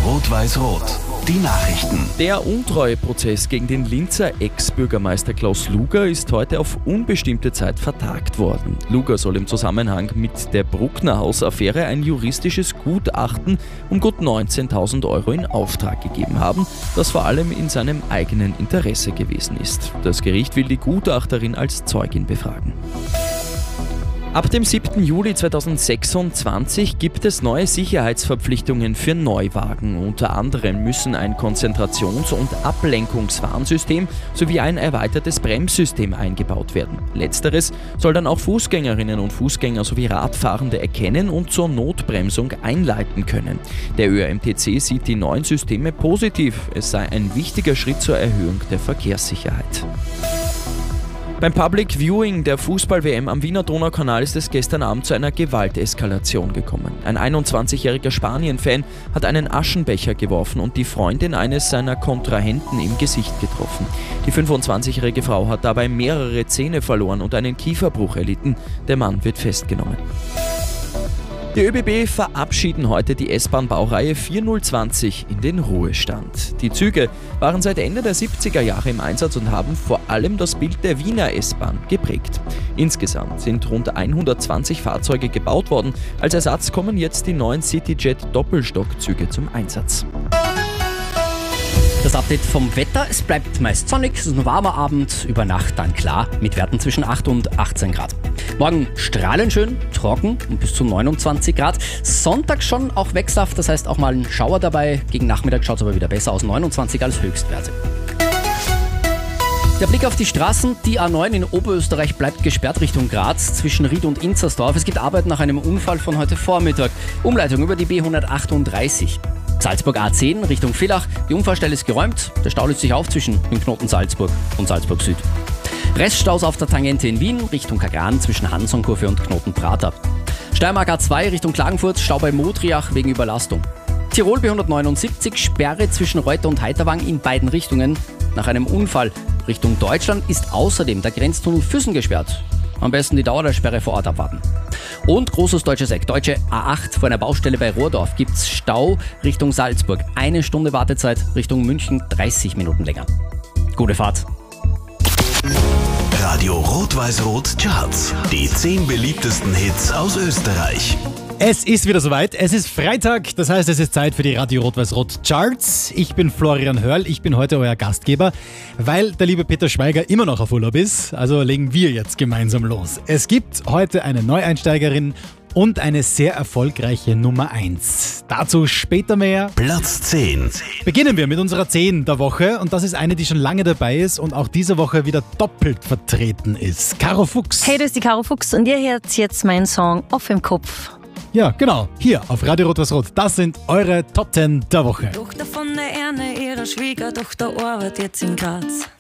Rot-Weiß-Rot. Die Nachrichten. Der Untreueprozess gegen den Linzer Ex-Bürgermeister Klaus Luger ist heute auf unbestimmte Zeit vertagt worden. Luger soll im Zusammenhang mit der Bruckner-Haus-Affäre ein juristisches Gutachten um gut 19.000 Euro in Auftrag gegeben haben, das vor allem in seinem eigenen Interesse gewesen ist. Das Gericht will die Gutachterin als Zeugin befragen. Ab dem 7. Juli 2026 gibt es neue Sicherheitsverpflichtungen für Neuwagen. Unter anderem müssen ein Konzentrations- und Ablenkungswarnsystem sowie ein erweitertes Bremssystem eingebaut werden. Letzteres soll dann auch Fußgängerinnen und Fußgänger sowie Radfahrende erkennen und zur Notbremsung einleiten können. Der ÖMTC sieht die neuen Systeme positiv. Es sei ein wichtiger Schritt zur Erhöhung der Verkehrssicherheit. Beim Public Viewing der Fußball-WM am Wiener Donaukanal ist es gestern Abend zu einer Gewalteskalation gekommen. Ein 21-jähriger Spanien-Fan hat einen Aschenbecher geworfen und die Freundin eines seiner Kontrahenten im Gesicht getroffen. Die 25-jährige Frau hat dabei mehrere Zähne verloren und einen Kieferbruch erlitten. Der Mann wird festgenommen. Die ÖBB verabschieden heute die S-Bahn-Baureihe 4020 in den Ruhestand. Die Züge waren seit Ende der 70er Jahre im Einsatz und haben vor allem das Bild der Wiener S-Bahn geprägt. Insgesamt sind rund 120 Fahrzeuge gebaut worden. Als Ersatz kommen jetzt die neuen CityJet-Doppelstockzüge zum Einsatz. Das Update vom Wetter: Es bleibt meist sonnig, es ist ein warmer Abend, über Nacht dann klar mit Werten zwischen 8 und 18 Grad. Morgen strahlend schön, trocken und bis zu 29 Grad. Sonntag schon auch wechselhaft, das heißt auch mal ein Schauer dabei. Gegen Nachmittag schaut es aber wieder besser aus, 29 als Höchstwerte. Der Blick auf die Straßen: Die A9 in Oberösterreich bleibt gesperrt Richtung Graz zwischen Ried und Inzersdorf. Es gibt Arbeit nach einem Unfall von heute Vormittag. Umleitung über die B138. Salzburg A10 Richtung Villach. Die Unfallstelle ist geräumt. Der Stau löst sich auf zwischen dem Knoten Salzburg und Salzburg Süd. Reststaus auf der Tangente in Wien Richtung Kagran zwischen Hansonkurve und Knoten Prater. Steiermark A2 Richtung Klagenfurt, Stau bei Modriach wegen Überlastung. Tirol B179 Sperre zwischen Reuter und Heiterwang in beiden Richtungen. Nach einem Unfall Richtung Deutschland ist außerdem der Grenztunnel Füssen gesperrt. Am besten die Dauer der Sperre vor Ort abwarten. Und großes deutsches Eck. Deutsche A8 vor einer Baustelle bei Rohrdorf gibt's Stau Richtung Salzburg. 1 Stunde Wartezeit, Richtung München 30 Minuten länger. Gute Fahrt. Radio Rot-Weiß-Rot Charts. Die 10 beliebtesten Hits aus Österreich. Es ist wieder soweit. Es ist Freitag, das heißt, es ist Zeit für die Radio Rot-Weiß-Rot Charts. Ich bin Florian Hörl, ich bin heute euer Gastgeber, weil der liebe Peter Schweiger immer noch auf Urlaub ist. Also legen wir jetzt gemeinsam los. Es gibt heute eine Neueinsteigerin und eine sehr erfolgreiche Nummer 1. Dazu später mehr. Platz 10. Beginnen wir mit unserer 10 der Woche und das ist eine, die schon lange dabei ist und auch diese Woche wieder doppelt vertreten ist. Caro Fuchs. Hey, das ist die Caro Fuchs und ihr hört jetzt meinen Song Auf im Kopf. Ja, genau, hier auf Radio Rot-Weiß-Rot. Das sind eure Top 10 der Woche. Tochter von der Erne, ihrer Schwiegertochter arbeitet jetzt in Graz.